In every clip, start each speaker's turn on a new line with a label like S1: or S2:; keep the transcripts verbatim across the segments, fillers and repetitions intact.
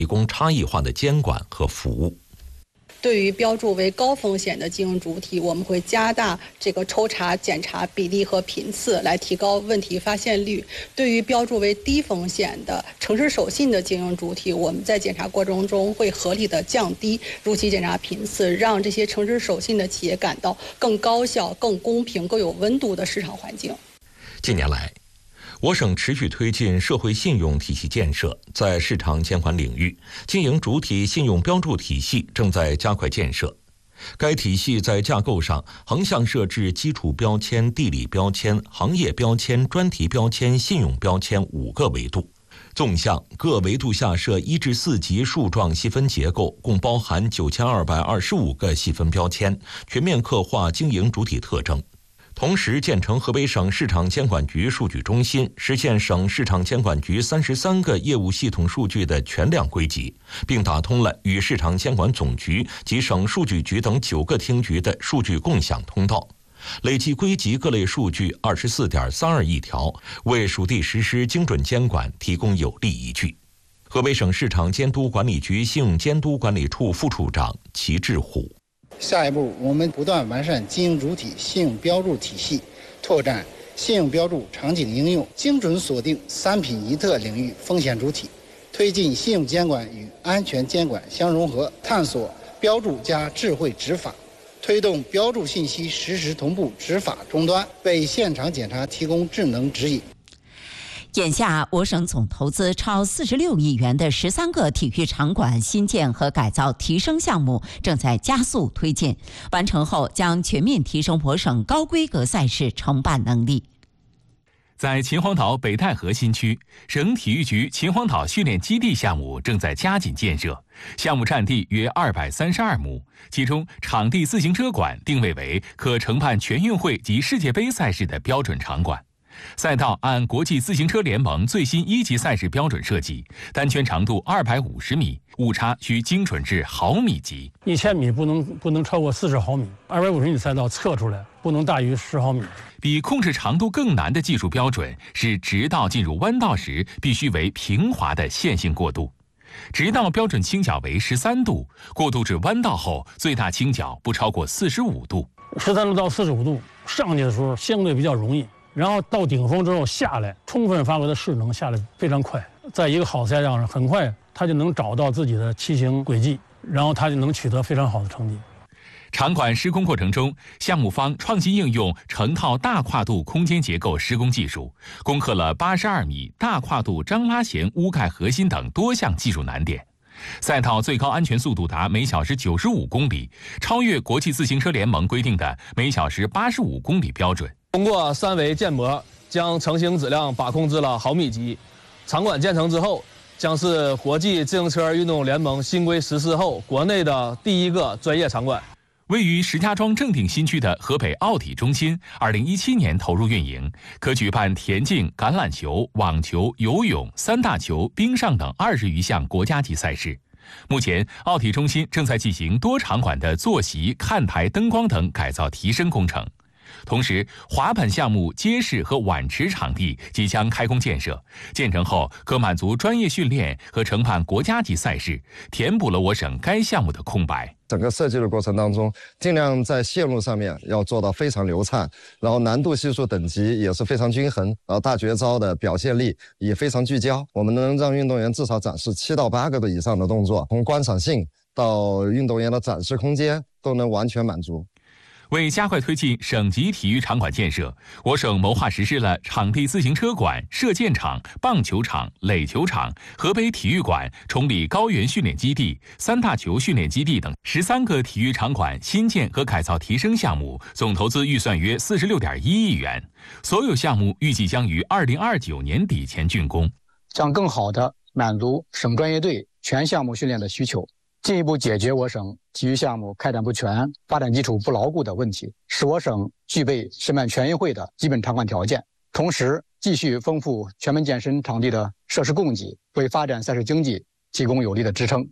S1: 提供差异化的监管和服务。
S2: 对于标注为高风险的经营主体，我们会加大这个抽查检查比例和频次，来提高问题发现率。对于标注为低风险的诚实守信的经营主体，我们在检查过程中会合理的降低如期检查频次，让这些诚实守信的企业感到更高效、更公平、更有温度的市场环境。
S1: 近年来，我省持续推进社会信用体系建设，在市场监管领域，经营主体信用标注体系正在加快建设。该体系在架构上横向设置基础标签、地理标签、行业标签、专题标签、信用标签五个维度，纵向各维度下设一至四级树状细分结构，共包含九千二百二十五个细分标签，全面刻画经营主体特征。同时建成河北省市场监管局数据中心，实现省市场监管局三十三个业务系统数据的全量归集，并打通了与市场监管总局及省数据局等九个厅局的数据共享通道，累计归集各类数据二十四点三二亿条，为属地实施精准监管提供有力依据。河北省市场监督管理局信用监督管理处副处长齐志虎。
S3: 下一步，我们不断完善经营主体信用标注体系，拓展信用标注场景应用，精准锁定三品一特领域风险主体，推进信用监管与安全监管相融合，探索标注加智慧执法，推动标注信息实时同步执法终端，为现场检查提供智能指引。
S4: 眼下，我省总投资超四十六亿元的十三个体育场馆新建和改造提升项目正在加速推进，完成后将全面提升我省高规格赛事承办能力。
S5: 在秦皇岛北戴河新区，省体育局秦皇岛训练基地项目正在加紧建设，项目占地约二百三十二亩，其中场地自行车馆定位为可承办全运会及世界杯赛事的标准场馆。赛道按国际自行车联盟最新一级赛事标准设计，单圈长度二百五十米，误差需精准至毫米级。
S6: 一千米不能不能超过四十毫米，二百五十米赛道测出来不能大于十毫米。
S5: 比控制长度更难的技术标准是，直道进入弯道时必须为平滑的线性过渡。直道标准倾角为十三度，过渡至弯道后最大倾角不超过四十五度。
S6: 十三度到四十五度，上去的时候相对比较容易。然后到顶峰之后下来，充分发挥的势能，下来非常快。在一个好赛道上，很快他就能找到自己的骑行轨迹，然后他就能取得非常好的成绩。
S5: 场馆施工过程中，项目方创新应用成套大跨度空间结构施工技术，攻克了八十二米大跨度张拉弦屋盖核心等多项技术难点。赛道最高安全速度达每小时九十五公里，超越国际自行车联盟规定的每小时八十五公里标准。
S7: 通过三维建模，将成型质量把控至了毫米级。场馆建成之后，将是国际自行车运动联盟新规实施后国内的第一个专业场馆。
S5: 位于石家庄正定新区的河北奥体中心，二零一七年投入运营，可举办田径、橄榄球、网球、游泳、三大球、冰上等二十余项国家级赛事。目前，奥体中心正在进行多场馆的坐席、看台、灯光等改造提升工程。同时，滑板项目街市和碗池场地即将开工建设，建成后可满足专业训练和承办国家级赛事，填补了我省该项目的空白。
S8: 整个设计的过程当中，尽量在线路上面要做到非常流畅，然后难度系数等级也是非常均衡，然后大绝招的表现力也非常聚焦。我们能让运动员至少展示七到八个的以上的动作，从观赏性到运动员的展示空间都能完全满足。
S5: 为加快推进省级体育场馆建设，我省谋划实施了场地自行车馆、射箭场、棒球场、垒球场、河北体育馆、崇礼高原训练基地、三大球训练基地等十三个体育场馆新建和改造提升项目，总投资预算约四十六点一亿元。所有项目预计将于二零二九年底前竣工，
S9: 将更好地满足省专业队全项目训练的需求，进一步解决我省体育项目开展不全、发展基础不牢固的问题，使我省具备申办全运会的基本场馆条件。同时，继续丰富全门健身场地的设施供给，为发展赛事经济提供有力的支撑。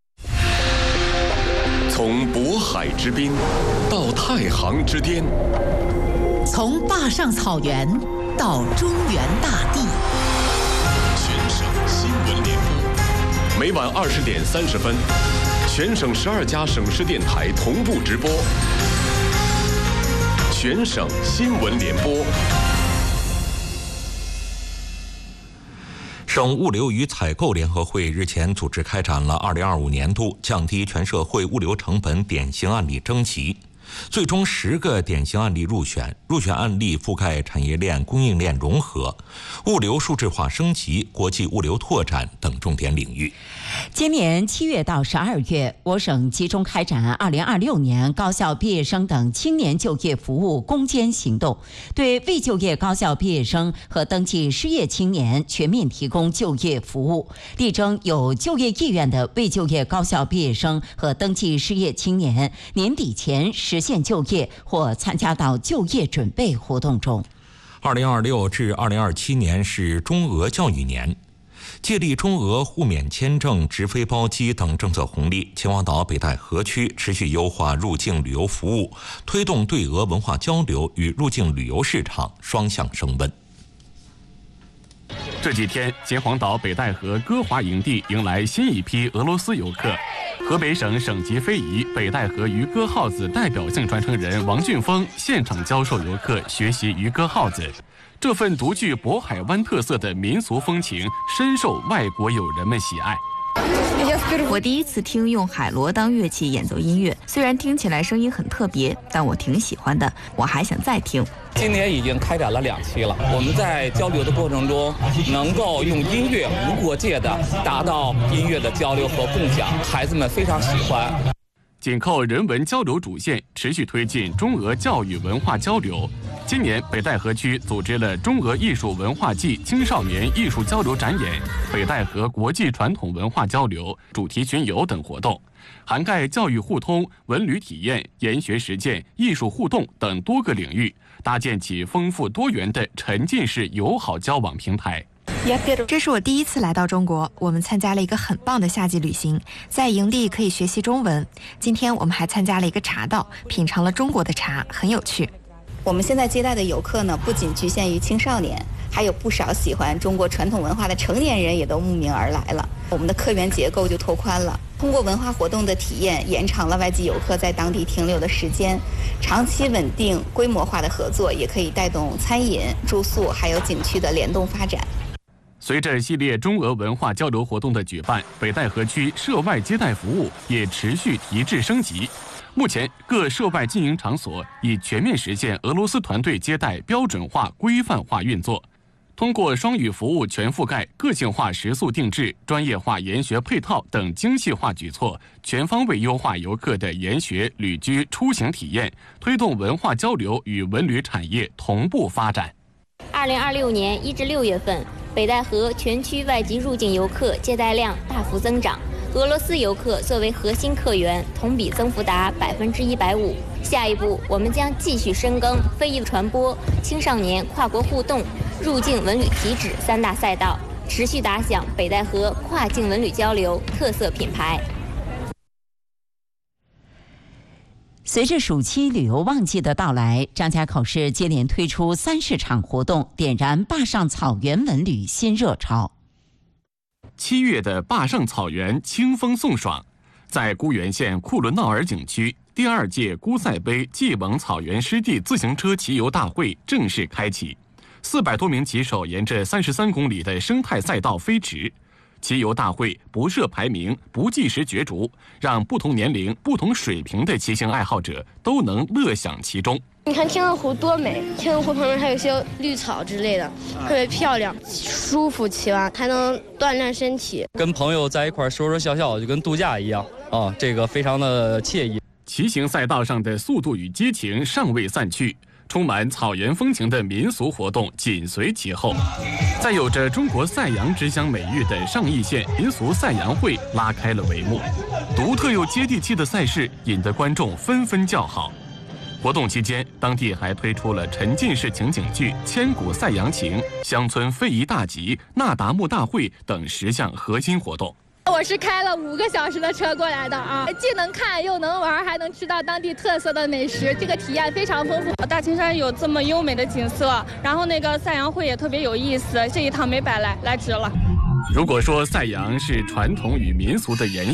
S10: 从渤海之滨到太行之巅，
S4: 从坝上草原到中原大地，
S10: 全省新闻联播， 每晚二十点三十分，全省十二家省市电台同步直播，全省新闻联播。
S1: 省物流与采购联合会日前组织开展了二零二五年度降低全社会物流成本典型案例征集，最终十个典型案例入选，入选案例覆盖产业链、供应链融合、物流数字化升级、国际物流拓展等重点领域。
S4: 今年七月到十二月，我省集中开展二零二六年高校毕业生等青年就业服务攻坚行动，对未就业高校毕业生和登记失业青年全面提供就业服务，力争有就业意愿的未就业高校毕业生和登记失业青年年底前实现就业或参加到就业准备活动中。
S1: 二零二六至二零二七年是中俄教育年，借力中俄互免签证、直飞包机等政策红利，秦皇岛北戴河区持续优化入境旅游服务，推动对俄文化交流与入境旅游市场双向升温。
S5: 这几天，秦皇岛北戴河歌华营地迎来新一批俄罗斯游客。河北省省级非遗北戴河渔歌号子代表性传承人王俊峰现场教授游客学习渔歌号子，这份独具渤海湾特色的民俗风情深受外国友人们喜爱。
S11: 我第一次听用海螺当乐器演奏音乐，虽然听起来声音很特别，但我挺喜欢的，我还想再听。
S12: 今年已经开展了两期了，我们在交流的过程中，能够用音乐无国界的达到音乐的交流和共享，孩子们非常喜欢。
S5: 紧扣人文交流主线，持续推进中俄教育文化交流。今年北戴河区组织了中俄艺术文化季青少年艺术交流展演、北戴河国际传统文化交流、主题巡游等活动，涵盖教育互通、文旅体验、研学实践、艺术互动等多个领域，搭建起丰富多元的沉浸式友好交往平台。
S13: 这是我第一次来到中国，我们参加了一个很棒的夏季旅行，在营地可以学习中文。今天我们还参加了一个茶道，品尝了中国的茶，很有趣。
S14: 我们现在接待的游客呢，不仅局限于青少年，还有不少喜欢中国传统文化的成年人也都慕名而来了。我们的客源结构就拓宽了，通过文化活动的体验，延长了外籍游客在当地停留的时间。长期稳定规模化的合作，也可以带动餐饮、住宿还有景区的联动发展。
S5: 随着系列中俄文化交流活动的举办，北戴河区涉外接待服务也持续提质升级。目前，各涉外经营场所已全面实现俄罗斯团队接待标准化、规范化运作。通过双语服务全覆盖、个性化食宿定制、专业化研学配套等精细化举措，全方位优化游客的研学、旅居、出行体验，推动文化交流与文旅产业同步发展。
S15: 二零二六年一至六月份，北戴河全区外籍入境游客接待量大幅增长，俄罗斯游客作为核心客源，同比增幅达百分之一百五。下一步，我们将继续深耕非遗传播、青少年跨国互动、入境文旅体脂三大赛道，持续打响北戴河跨境文旅交流特色品牌。
S4: 随着暑期旅游旺季的到来，张家口市接连推出三市场活动，点燃坝上草原文旅新热潮。
S5: 七月的坝上草原清风送爽，在沽源县库伦闹尔景区，第二届姑赛杯蓟蒙草原湿地自行车骑游大会正式开启。四百多名骑手沿着三十三公里的生态赛道飞驰。骑游大会不设排名，不计时角逐，让不同年龄、不同水平的骑行爱好者都能乐享其中。
S16: 你看天鹅湖多美，天鹅湖旁边还有一些绿草之类的，特别漂亮，舒服，骑完还能锻炼身体。
S17: 跟朋友在一块说说笑笑，就跟度假一样啊，这个非常的惬意。
S5: 骑行赛道上的速度与激情尚未散去，充满草原风情的民俗活动紧随其后。在有着中国赛扬之乡美誉的上义县民俗赛扬会拉开了帷幕，独特又接地气的赛事引得观众纷纷叫好。活动期间，当地还推出了沉浸式情景剧《千古赛扬情》、乡村非遗大集、那达慕大会等十项核心活动。
S18: 我是开了五个小时的车过来的啊，既能看又能玩，还能吃到当地特色的美食，这个体验非常丰富。大青山有这么优美的景色，然后那个赛扬会也特别有意思，这一趟没白来，来值了。
S5: 如果说赛扬是传统与民俗的延续，